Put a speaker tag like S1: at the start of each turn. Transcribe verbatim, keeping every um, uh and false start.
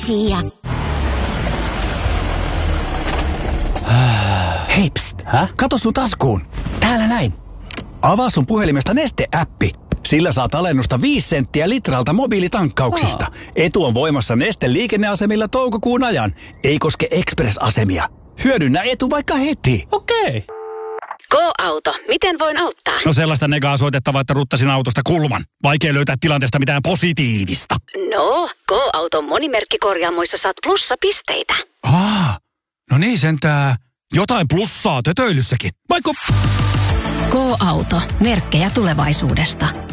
S1: Hei, pst.
S2: Häh?
S1: Kato sun taskuun. Täällä näin. Avaa sun puhelimesta Neste-äppi. Sillä saat alennusta viisi senttiä litralta mobiilitankkauksista.
S2: Aa.
S1: Etu on voimassa Neste liikenneasemilla toukokuun ajan. Ei koske Express-asemia. Hyödynnä etu vaikka heti.
S2: Okei.
S3: Go-auto. Miten voin auttaa?
S2: No sellaista negaa soitettavaa, että ruttasin autosta kulman. Vaikea löytää tilanteesta mitään positiivista.
S3: No, Go-auton monimerkkikorjaamoissa saat plussapisteitä.
S2: Aa, no niin sentää. Jotain plussaa tötöilyssäkin. Vaikka...
S3: Go-auto. Merkkejä tulevaisuudesta.